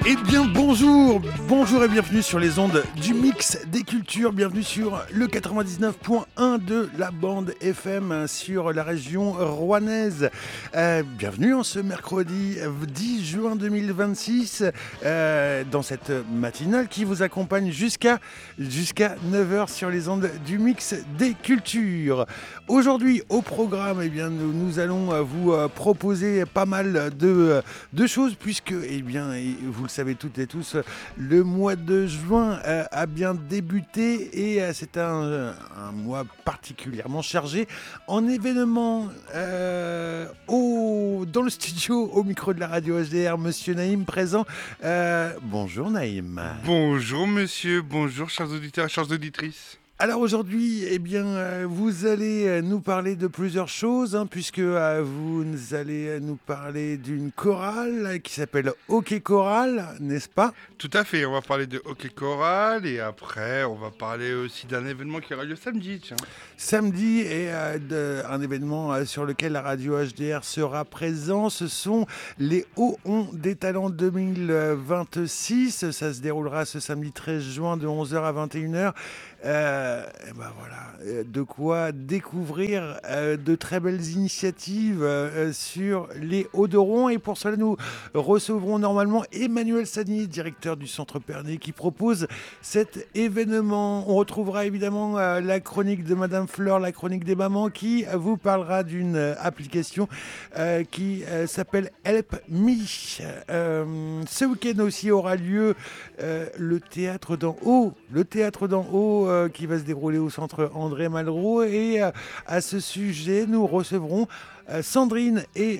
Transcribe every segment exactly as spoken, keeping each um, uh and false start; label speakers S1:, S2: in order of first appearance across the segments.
S1: Eh bien bonjour, bonjour et bienvenue sur les ondes du Mix des Cultures, bienvenue sur le quatre-vingt-dix-neuf point un de la bande F M sur la région rouennaise. Euh, bienvenue en ce mercredi dix juin deux mille vingt-six euh, dans cette matinale qui vous accompagne jusqu'à, jusqu'à neuf heures sur les ondes du Mix des Cultures. Aujourd'hui au programme, eh bien, nous, nous allons vous proposer pas mal de, de choses puisque eh bien, vous le savez toutes et tous, le mois de juin euh, a bien débuté et euh, c'est un, un mois particulièrement chargé en événements. Euh, au, dans le studio, au micro de la radio H D R, Monsieur Naïm présent. Euh, bonjour Naïm.
S2: Bonjour monsieur, bonjour chers auditeurs, chères auditrices.
S1: Alors aujourd'hui, eh bien, euh, vous allez nous parler de plusieurs choses, hein, puisque euh, vous allez nous parler d'une chorale qui s'appelle Hockey Chorale, n'est-ce pas ?
S2: Tout à fait, on va parler de Hockey Chorale et après on va parler aussi d'un événement qui aura lieu samedi. Tiens.
S1: Samedi est euh, de, un événement euh, sur lequel la radio H D R sera présent, ce sont les Hauts-Onds des Talents deux mille vingt-six, ça se déroulera ce samedi treize juin de onze heures à vingt et une heures. Euh, et ben voilà, de quoi découvrir euh, de très belles initiatives euh, sur les Hauts-de-Rouan. Et pour cela, nous recevrons normalement Emmanuel Sagnier, directeur du Centre Pernet, qui propose cet événement. On retrouvera évidemment euh, la chronique de Madame Fleur, la chronique des mamans, qui vous parlera d'une euh, application euh, qui euh, s'appelle Help Me. Euh, ce week-end aussi aura lieu euh, le théâtre d'en haut, le théâtre d'en haut euh, qui va se dérouler au centre André Malraux. Et euh, à ce sujet, nous recevrons euh, Sandrine et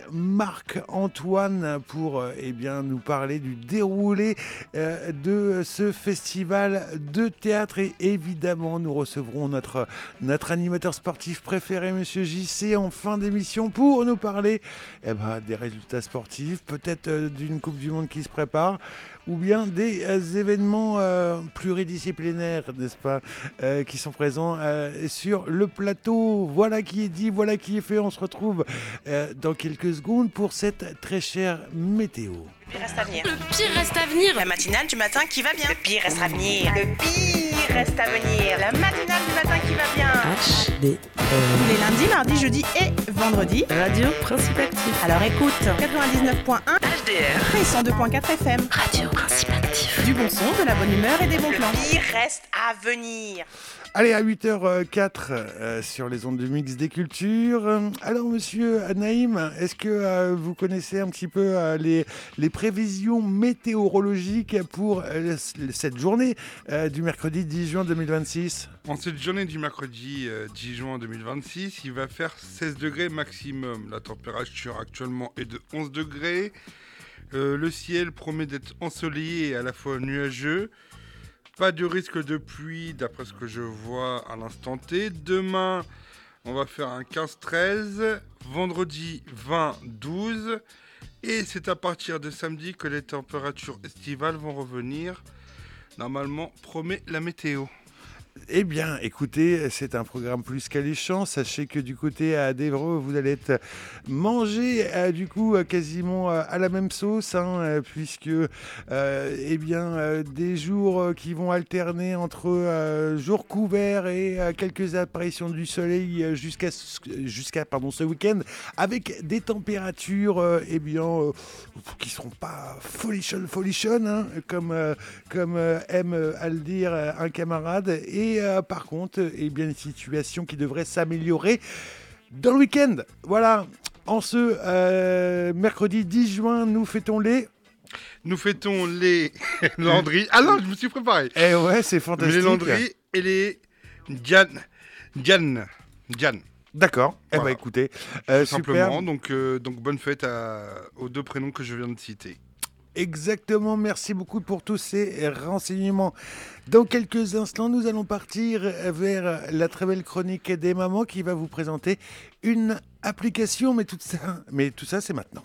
S1: Marc-Antoine pour euh, eh bien, nous parler du déroulé euh, de ce festival de théâtre. Et évidemment, nous recevrons notre, notre animateur sportif préféré, Monsieur J C, en fin d'émission pour nous parler eh ben, des résultats sportifs, peut-être euh, d'une Coupe du Monde qui se prépare, ou bien des euh, événements euh, pluridisciplinaires, n'est-ce pas, euh, qui sont présents euh, sur le plateau. Voilà qui est dit, voilà qui est fait. On se retrouve euh, dans quelques secondes pour cette très chère météo.
S3: Le pire reste à venir.
S4: Le pire reste à venir.
S3: La matinale du matin qui va bien. Le pire reste à venir. Le pire reste à venir. La matinale du matin qui va bien.
S5: H D R.
S3: Les lundis, mardis, jeudis et vendredis.
S5: Radio Principe Actif.
S3: Alors écoute, quatre-vingt-dix-neuf point un
S4: H D R.
S3: et cent deux point quatre F M.
S4: Radio Principe Actif.
S3: Du bon son, de la bonne humeur et des bons
S4: Le
S3: plans.
S4: pire
S3: reste à venir.
S1: Allez, à huit heures zéro quatre euh, sur les ondes du Mix des Cultures. Alors, monsieur Naïm, est-ce que euh, vous connaissez un petit peu euh, les, les prévisions météorologiques pour euh, cette journée euh, du mercredi dix juin deux mille vingt-six ?
S2: En cette journée du mercredi euh, dix juin deux mille vingt-six, il va faire seize degrés maximum. La température actuellement est de onze degrés. Euh, le ciel promet d'être ensoleillé et à la fois nuageux. Pas de risque de pluie d'après ce que je vois à l'instant T. Demain, on va faire un quinze treize. Vendredi, vingt douze. Et c'est à partir de samedi que les températures estivales vont revenir. Normalement, promet la météo.
S1: Eh bien, écoutez, c'est un programme plus qu'alléchant. Sachez que du côté à d'Évreux, vous allez être mangé euh, du coup euh, quasiment euh, à la même sauce, hein, euh, puisque euh, eh bien euh, des jours euh, qui vont alterner entre euh, jours couverts et euh, quelques apparitions du soleil euh, jusqu'à jusqu'à pardon ce week-end, avec des températures euh, eh bien euh, qui seront pas folichonnes folichonnes, hein, comme euh, comme euh, aime euh, à le dire euh, un camarade. Et Et euh, par contre, eh bien, une situation qui devrait s'améliorer dans le week-end. Voilà, en ce euh, mercredi dix juin, nous fêtons les...
S2: Nous fêtons les Landry. Ah non, je me suis préparé.
S1: Eh ouais, c'est fantastique.
S2: Les Landry et les Diane. Diane. Diane.
S1: D'accord. Voilà. Eh bien, écoutez, euh,
S2: Tout
S1: super.
S2: simplement, donc, euh, donc bonne fête à, aux deux prénoms que je viens de citer.
S1: Exactement, merci beaucoup pour tous ces renseignements. Dans quelques instants, nous allons partir vers la très belle chronique des mamans qui va vous présenter une application, mais tout ça, mais tout ça c'est maintenant.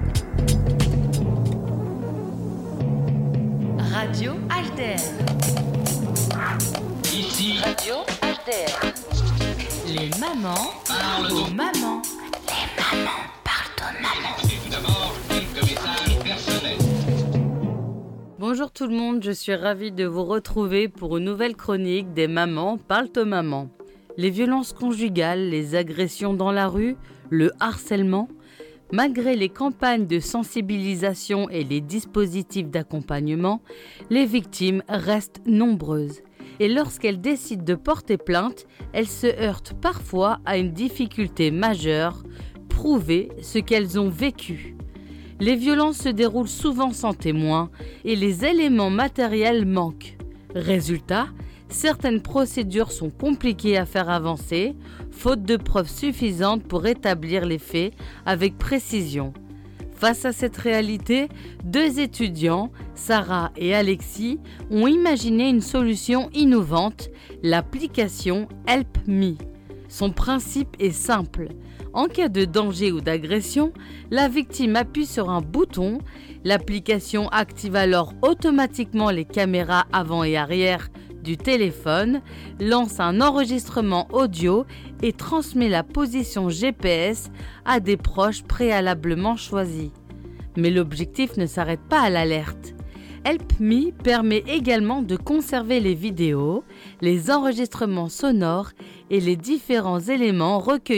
S6: Radio H D R.
S7: Ici
S6: Radio H D R. Les mamans parlent aux mamans. Les mamans parlent aux mamans.
S7: Et tout d'abord, quelques messages personnels.
S5: Bonjour tout le monde, je suis ravie de vous retrouver pour une nouvelle chronique des mamans parlent aux mamans. Les violences conjugales, les agressions dans la rue, le harcèlement, malgré les campagnes de sensibilisation et les dispositifs d'accompagnement, les victimes restent nombreuses. Et lorsqu'elles décident de porter plainte, elles se heurtent parfois à une difficulté majeure, prouver ce qu'elles ont vécu. Les violences se déroulent souvent sans témoin et les éléments matériels manquent. Résultat, certaines procédures sont compliquées à faire avancer, faute de preuves suffisantes pour établir les faits avec précision. Face à cette réalité, deux étudiants, Sarah et Alexis, ont imaginé une solution innovante, l'application HelpMe. Son principe est simple. En cas de danger ou d'agression, la victime appuie sur un bouton. L'application active alors automatiquement les caméras avant et arrière du téléphone, lance un enregistrement audio et transmet la position G P S à des proches préalablement choisis. Mais l'objectif ne s'arrête pas à l'alerte. HelpMe permet également de conserver les vidéos, les enregistrements sonores et les différents éléments recueillis